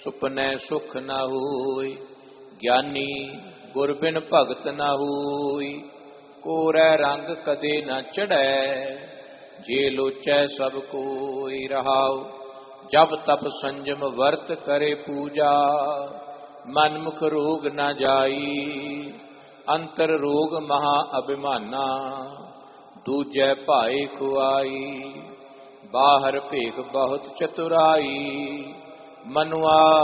ਸੁਪਨੈ ਸੁਖ ਨਾ ਹੋਇ। ਗਿਆਨੀ ਗੁਰ ਬਿਨ ਭਗਤ ਨਾ ਹੋਇ। ਕੋਰੈ ਰੰਗ ਕਦੇ ਨਾ ਚੜ੍ਹੈ, ਜੇ ਲੋਚੈ ਸਭ ਕੋਈ। ਰਹਾਉ ਜਪ ਤਪ ਸੰਜਮ ਵਰਤ ਕਰੇ ਪੂਜਾ, ਮਨ ਮੁਖ ਰੋਗ ਨਾ ਜਾਈ। ਅੰਤਰ ਰੋਗ ਮਹਾ ਅਭਿਮਾਨਾ, ਦੂਜੈ ਭਾਏ ਖੁਆਈ। ਬਾਹਰ ਭੇਖ ਬਹੁਤ ਚਤੁਰਾਈ, ਮਨੁਆ